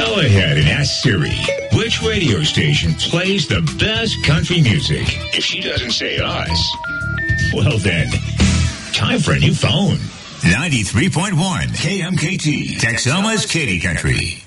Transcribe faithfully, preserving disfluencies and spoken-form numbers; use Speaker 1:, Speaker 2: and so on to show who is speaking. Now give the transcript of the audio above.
Speaker 1: Go ahead and ask Siri, which radio station plays the best country music? If she doesn't say us, well then, time for a new phone. ninety-three point one K M K T, Texoma's Katy Country.